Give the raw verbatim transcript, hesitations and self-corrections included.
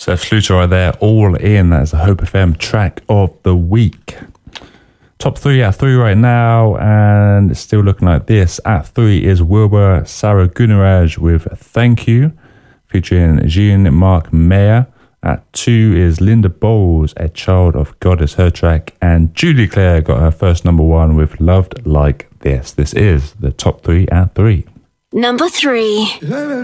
Seth Sluter right there, All In. That is the Hope F M track of the week. Top three at three right now, and it's still looking like this. At three is Wilbur Saragunaraj with Thank You, featuring Jean-Marc Meyer. At two is Linda Bowles, A Child of God is her track, and Julie Claire got her first number one with Loved Like This. This is the top three at three. Number three.